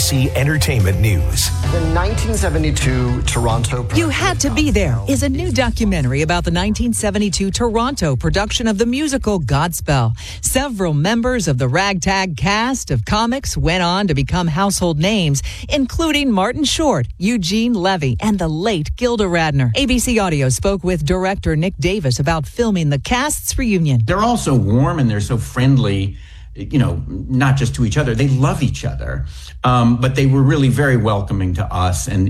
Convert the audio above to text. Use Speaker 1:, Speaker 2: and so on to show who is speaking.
Speaker 1: ABC Entertainment News.
Speaker 2: The 1972 Toronto...
Speaker 3: You Had to Be There is a new documentary about the 1972 Toronto production of the musical Godspell. Several members of the ragtag cast of comics went on to become household names, including Martin Short, Eugene Levy, and the late Gilda Radner. ABC Audio spoke with director Nick Davis about filming the cast's reunion.
Speaker 4: They're all so warm and they're so friendly, not just to each other. They love each other. But they were really very welcoming to us. And